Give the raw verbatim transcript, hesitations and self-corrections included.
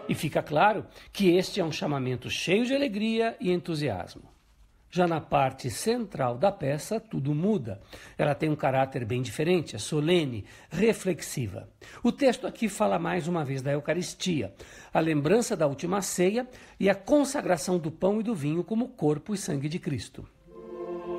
E fica claro que este é um chamamento cheio de alegria e entusiasmo. Já na parte central da peça, tudo muda. Ela tem um caráter bem diferente, é solene, reflexiva. O texto aqui fala mais uma vez da Eucaristia, a lembrança da última ceia e a consagração do pão e do vinho como corpo e sangue de Cristo.